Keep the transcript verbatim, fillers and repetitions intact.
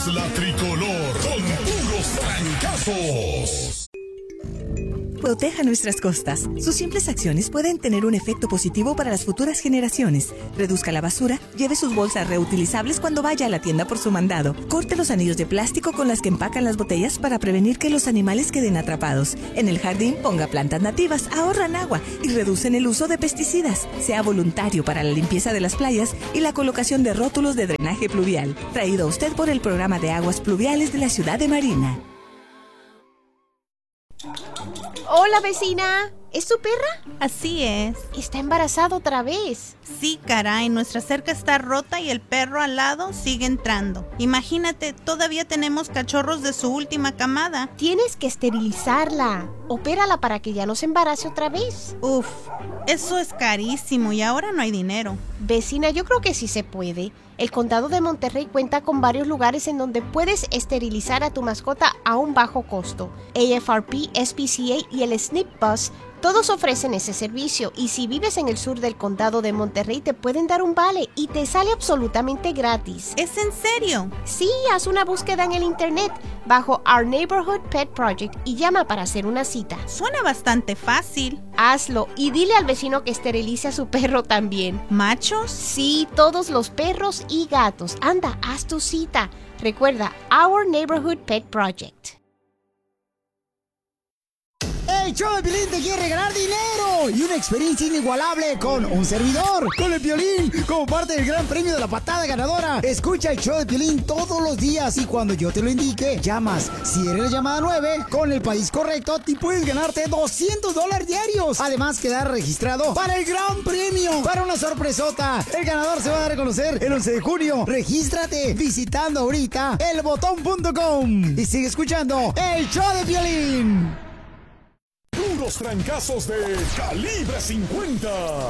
La tricolor con puros trancazos. Proteja nuestras costas. Sus simples acciones pueden tener un efecto positivo para las futuras generaciones. Reduzca la basura, lleve sus bolsas reutilizables cuando vaya a la tienda por su mandado. Corte los anillos de plástico con las que empacan las botellas para prevenir que los animales queden atrapados. En el jardín, ponga plantas nativas, ahorran agua y reducen el uso de pesticidas. Sea voluntario para la limpieza de las playas y la colocación de rótulos de drenaje pluvial. Traído a usted por el Programa de Aguas Pluviales de la Ciudad de Marina. Hola, vecina. ¿Es tu perra? Así es. Está embarazada otra vez. Sí, caray, nuestra cerca está rota y el perro al lado sigue entrando. Imagínate, todavía tenemos cachorros de su última camada. Tienes que esterilizarla. Opérala para que ya no se embarace otra vez. Uf, eso es carísimo y ahora no hay dinero. Vecina, yo creo que sí se puede. El condado de Monterrey cuenta con varios lugares en donde puedes esterilizar a tu mascota a un bajo costo. A F R P, S P C A y el S N P Bus todos ofrecen ese servicio, y si vives en el sur del condado de Monterrey te pueden dar un vale y te sale absolutamente gratis. ¿Es en serio? Sí, haz una búsqueda en el internet bajo Our Neighborhood Pet Project y llama para hacer una cita. Suena bastante fácil. Hazlo y dile al vecino que esterilice a su perro también. ¿Machos? Sí, todos los perros y gatos. Anda, haz tu cita. Recuerda, Our Neighborhood Pet Project. El show de Piolín te quiere regalar dinero y una experiencia inigualable con un servidor, con el Piolín, como parte del gran premio de la patada ganadora. Escucha el show de Piolín todos los días y cuando yo te lo indique, llamas. Si eres la llamada nueve, con el país correcto, te puedes ganarte doscientos dólares diarios. Además, quedar registrado para el gran premio, para una sorpresota. El ganador se va a dar a conocer el once de junio. Regístrate visitando ahorita el botón punto com y sigue escuchando el show de Piolín. Puros trancazos de Calibre cincuenta.